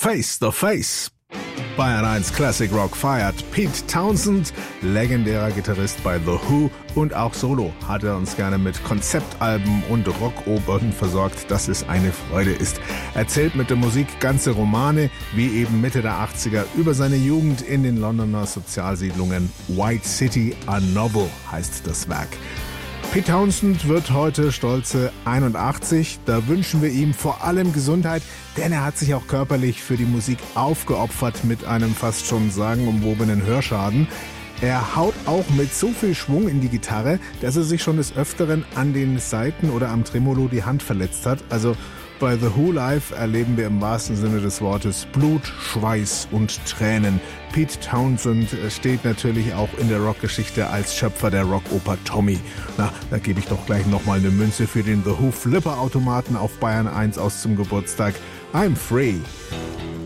Face to Face. Bayern 1 Classic Rock feiert Pete Townshend, legendärer Gitarrist bei The Who, und auch solo hat er uns gerne mit Konzeptalben und Rockopern versorgt, dass es eine Freude ist. Erzählt mit der Musik ganze Romane, wie eben Mitte der 80er, über seine Jugend in den Londoner Sozialsiedlungen. White City, a Novel heißt das Werk. Pete Townshend wird heute stolze 81. Da wünschen wir ihm vor allem Gesundheit, denn er hat sich auch körperlich für die Musik aufgeopfert mit einem fast schon sagenumwobenen Hörschaden. Er haut auch mit so viel Schwung in die Gitarre, dass er sich schon des Öfteren an den Saiten oder am Tremolo die Hand verletzt hat. Also bei The Who Live erleben wir im wahrsten Sinne des Wortes Blut, Schweiß und Tränen. Pete Townshend steht natürlich auch in der Rockgeschichte als Schöpfer der Rockoper Tommy. Na, da gebe ich doch gleich nochmal eine Münze für den The Who Flipper-Automaten auf Bayern 1 aus zum Geburtstag. I'm free.